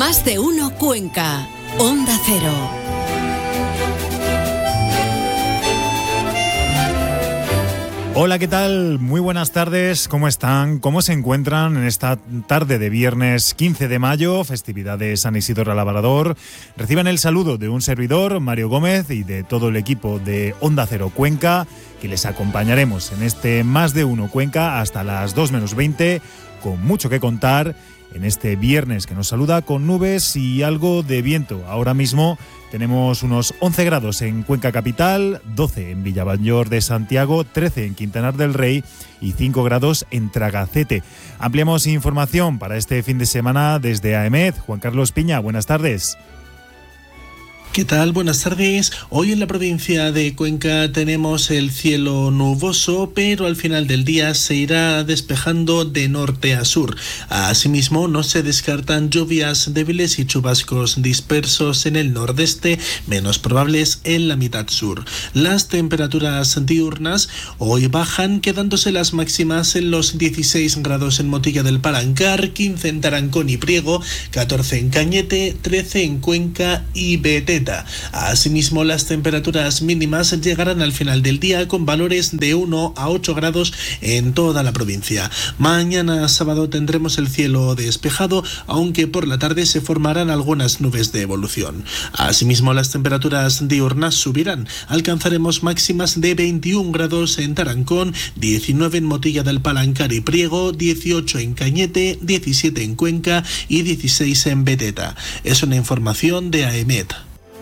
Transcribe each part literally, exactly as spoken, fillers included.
Más de uno Cuenca. Onda Cero. Hola, ¿qué tal? Muy buenas tardes, ¿cómo están? ¿Cómo se encuentran en esta tarde de viernes quince de mayo, festividad de San Isidro Labrador? Reciban el saludo de un servidor, Mario Gómez, y de todo el equipo de Onda Cero Cuenca, que les acompañaremos en este Más de uno Cuenca hasta las dos menos veinte, con mucho que contar en este viernes que nos saluda con nubes y algo de viento. Ahora mismo tenemos unos once grados en Cuenca Capital, doce en Villamayor de Santiago, trece en Quintanar del Rey y cinco grados en Tragacete. Ampliamos información para este fin de semana desde AEMET. Juan Carlos Piña, buenas tardes. ¿Qué tal? Buenas tardes. Hoy en la provincia de Cuenca tenemos el cielo nuboso, pero al final del día se irá despejando de norte a sur. Asimismo, no se descartan lluvias débiles y chubascos dispersos en el nordeste, menos probables en la mitad sur. Las temperaturas diurnas hoy bajan, quedándose las máximas en los dieciséis grados en Motilla del Palancar, quince en Tarancón y Priego, catorce en Cañete, trece en Cuenca y Beteta. Asimismo, las temperaturas mínimas llegarán al final del día con valores de uno a ocho grados en toda la provincia. Mañana sábado tendremos el cielo despejado, aunque por la tarde se formarán algunas nubes de evolución. Asimismo, las temperaturas diurnas subirán. Alcanzaremos máximas de veintiún grados en Tarancón, diecinueve en Motilla del Palancar y Priego, dieciocho en Cañete, diecisiete en Cuenca y dieciséis en Beteta. Es una información de AEMET.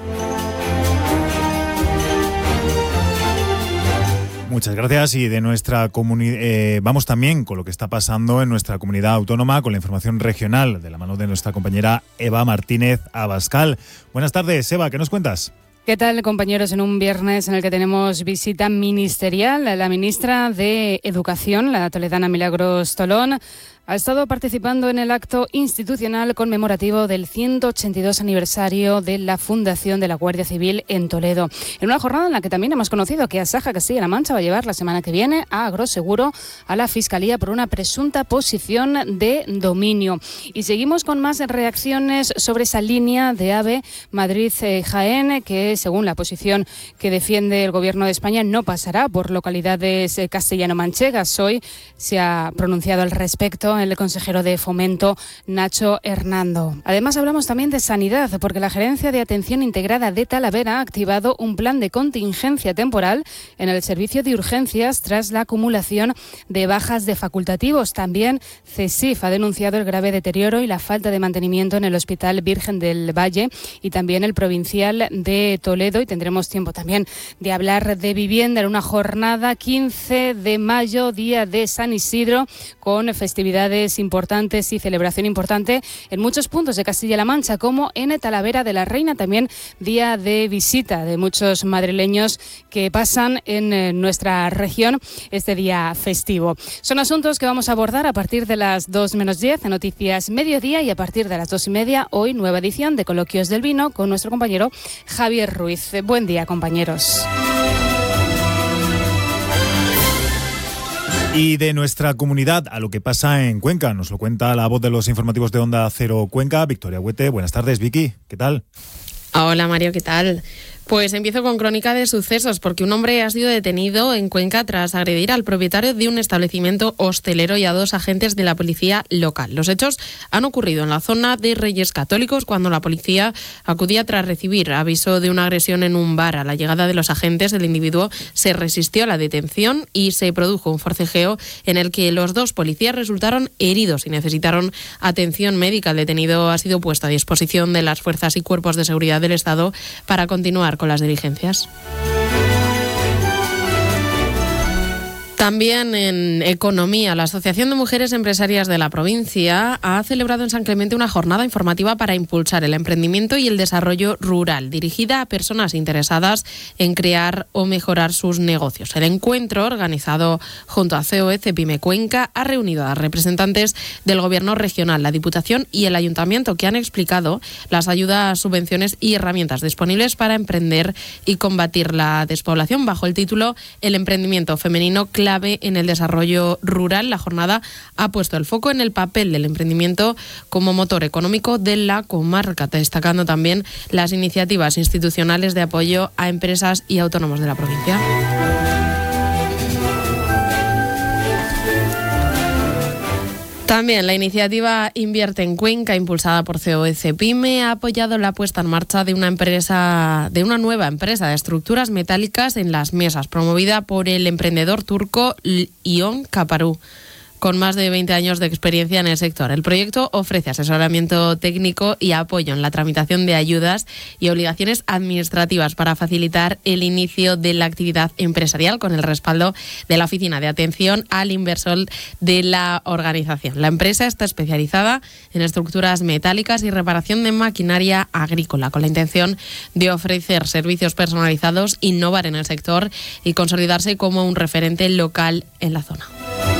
Muchas gracias. Y de nuestra comunidad eh, vamos también con lo que está pasando en nuestra comunidad autónoma, con la información regional de la mano de nuestra compañera Eva Martínez Abascal. Buenas tardes, Eva, ¿qué nos cuentas? ¿Qué tal, compañeros? En un viernes en el que tenemos visita ministerial, la ministra de Educación, la toledana Milagros Tolón, ha estado participando en el acto institucional conmemorativo del ciento ochenta y dos aniversario de la fundación de la Guardia Civil en Toledo. En una jornada en la que también hemos conocido que Asaja Castilla-La Mancha va a llevar la semana que viene a Agroseguro a la Fiscalía por una presunta posición de dominio. Y seguimos con más reacciones sobre esa línea de AVE Madrid-Jaén, que según la posición que defiende el Gobierno de España no pasará por localidades castellano-manchegas. Hoy se ha pronunciado al respecto el consejero de Fomento, Nacho Hernando. Además, hablamos también de sanidad, porque la Gerencia de Atención Integrada de Talavera ha activado un plan de contingencia temporal en el servicio de urgencias tras la acumulación de bajas de facultativos. También CESIF ha denunciado el grave deterioro y la falta de mantenimiento en el Hospital Virgen del Valle y también el Provincial de Toledo. Y tendremos tiempo también de hablar de vivienda en una jornada quince de mayo, día de San Isidro, con festividades importantes y celebración importante en muchos puntos de Castilla-La Mancha, como en Talavera de la Reina, también día de visita de muchos madrileños que pasan en nuestra región este día festivo. Son asuntos que vamos a abordar a partir de las dos menos diez en Noticias Mediodía, y a partir de las dos y media hoy nueva edición de Coloquios del Vino con nuestro compañero Javier Ruiz. Buen día, compañeros. Y de nuestra comunidad a lo que pasa en Cuenca, nos lo cuenta la voz de los informativos de Onda Cero Cuenca, Victoria Huete. Buenas tardes, Vicky, ¿qué tal? Hola, Mario, ¿qué tal? Pues empiezo con crónica de sucesos, porque un hombre ha sido detenido en Cuenca tras agredir al propietario de un establecimiento hostelero y a dos agentes de la policía local. Los hechos han ocurrido en la zona de Reyes Católicos, cuando la policía acudía tras recibir aviso de una agresión en un bar. A la llegada de los agentes, el individuo se resistió a la detención y se produjo un forcejeo en el que los dos policías resultaron heridos y necesitaron atención médica. El detenido ha sido puesto a disposición de las fuerzas y cuerpos de seguridad del Estado para continuar con las diligencias. También en economía, la Asociación de Mujeres Empresarias de la provincia ha celebrado en San Clemente una jornada informativa para impulsar el emprendimiento y el desarrollo rural, dirigida a personas interesadas en crear o mejorar sus negocios. El encuentro, organizado junto a C O E Cepime Cuenca, ha reunido a representantes del Gobierno regional, la Diputación y el Ayuntamiento, que han explicado las ayudas, subvenciones y herramientas disponibles para emprender y combatir la despoblación, bajo el título El emprendimiento femenino clave clave en el desarrollo rural. La jornada ha puesto el foco en el papel del emprendimiento como motor económico de la comarca, destacando también las iniciativas institucionales de apoyo a empresas y autónomos de la provincia. También la iniciativa Invierte en Cuenca, impulsada por C O E C Pyme, ha apoyado la puesta en marcha de una empresa, de una nueva empresa de estructuras metálicas en Las Mesas, promovida por el emprendedor turco Ion Kaparu, con más de veinte años de experiencia en el sector. El proyecto ofrece asesoramiento técnico y apoyo en la tramitación de ayudas y obligaciones administrativas para facilitar el inicio de la actividad empresarial, con el respaldo de la Oficina de Atención al Inversor de la organización. La empresa está especializada en estructuras metálicas y reparación de maquinaria agrícola, con la intención de ofrecer servicios personalizados, innovar en el sector y consolidarse como un referente local en la zona.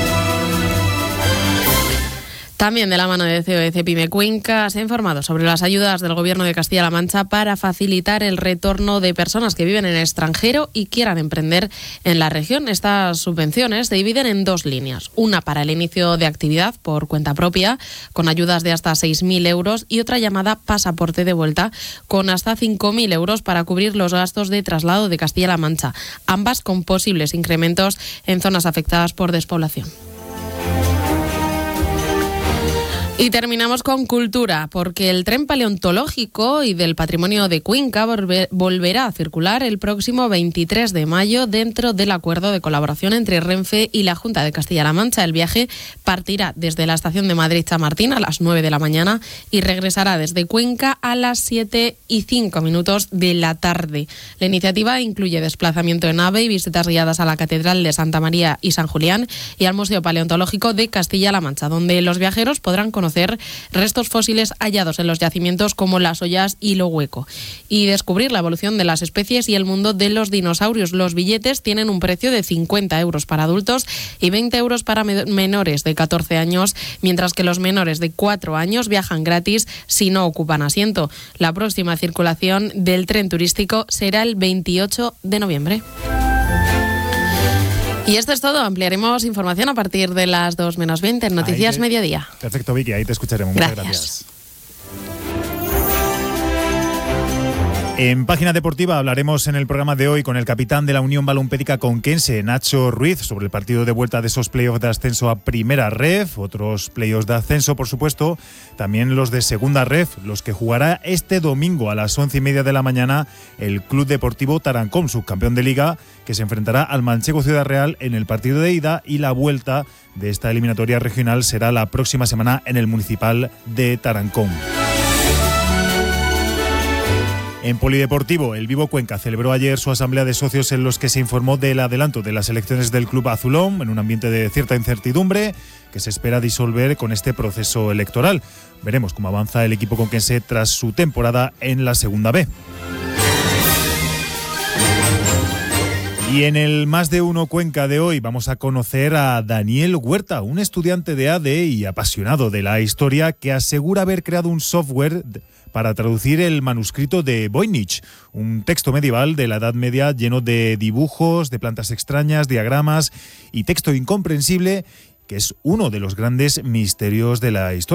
También de la mano de C O E C Pyme Cuenca se ha informado sobre las ayudas del Gobierno de Castilla-La Mancha para facilitar el retorno de personas que viven en el extranjero y quieran emprender en la región. Estas subvenciones se dividen en dos líneas. Una para el inicio de actividad por cuenta propia, con ayudas de hasta seis mil euros, y otra llamada Pasaporte de Vuelta, con hasta cinco mil euros para cubrir los gastos de traslado de Castilla-La Mancha, ambas con posibles incrementos en zonas afectadas por despoblación. Y terminamos con cultura, porque el tren paleontológico y del patrimonio de Cuenca volver, volverá a circular el próximo veintitrés de mayo dentro del acuerdo de colaboración entre Renfe y la Junta de Castilla-La Mancha. El viaje partirá desde la estación de Madrid-Chamartín a las nueve de la mañana y regresará desde Cuenca a las siete y cinco minutos de la tarde. La iniciativa incluye desplazamiento en AVE y visitas guiadas a la Catedral de Santa María y San Julián y al Museo Paleontológico de Castilla-La Mancha, donde los viajeros podrán conocer restos fósiles hallados en los yacimientos como Las Ollas y Lo Hueco y descubrir la evolución de las especies y el mundo de los dinosaurios. Los billetes tienen un precio de cincuenta euros para adultos y veinte euros para menores de catorce años, mientras que los menores de cuatro años viajan gratis si no ocupan asiento. La próxima circulación del tren turístico será el veintiocho de noviembre. Y esto es todo. Ampliaremos información a partir de las dos menos veinte en Noticias te... Mediodía. Perfecto, Vicky, ahí te escucharemos. Muchas gracias. gracias. En Página Deportiva hablaremos en el programa de hoy con el capitán de la Unión Balompédica Conquense, Nacho Ruiz, sobre el partido de vuelta de esos playoffs de ascenso a Primera Ref, otros playoffs de ascenso, por supuesto, también los de Segunda Ref, los que jugará este domingo a las once y media de la mañana el Club Deportivo Tarancón, subcampeón de Liga, que se enfrentará al Manchego Ciudad Real en el partido de ida, y la vuelta de esta eliminatoria regional será la próxima semana en el Municipal de Tarancón. En polideportivo, el Vivo Cuenca celebró ayer su asamblea de socios en los que se informó del adelanto de las elecciones del Club Azulón en un ambiente de cierta incertidumbre que se espera disolver con este proceso electoral. Veremos cómo avanza el equipo conquense tras su temporada en la Segunda B. Y en el Más de Uno Cuenca de hoy vamos a conocer a Daniel Huerta, un estudiante de A D E y apasionado de la historia que asegura haber creado un software para traducir el manuscrito de Voynich, un texto medieval de la Edad Media lleno de dibujos, de plantas extrañas, diagramas y texto incomprensible, que es uno de los grandes misterios de la historia.